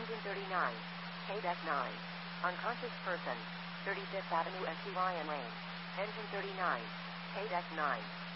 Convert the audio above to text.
Engine 39. KDEC 9. Unconscious person. 35th Avenue SUIN Lane. Engine 39. KDEC 9.